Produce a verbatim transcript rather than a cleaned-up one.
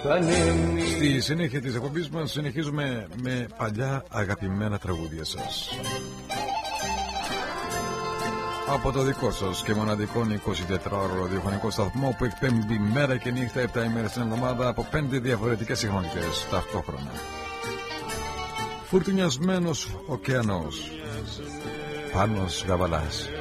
Στη συνέχεια της εκπομπής μας συνεχίζουμε με παλιά αγαπημένα τραγούδια σας. Από το δικό σας και μοναδικό εικοσιτετράωρο ραδιοφωνικό σταθμό που εκπέμπει μέρα και νύχτα επτά ημέρες την εβδομάδα από πέντε διαφορετικές συχνότητες ταυτόχρονα. Φουρτουνιασμένος ωκεανός, Πάνος Γαβαλάς.